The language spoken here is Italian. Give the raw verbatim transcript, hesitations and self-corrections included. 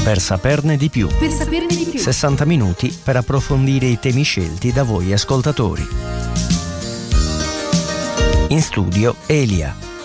Per saperne di più. Per saperne di più. sessanta minuti per approfondire i temi scelti da voi ascoltatori. In studio Elia.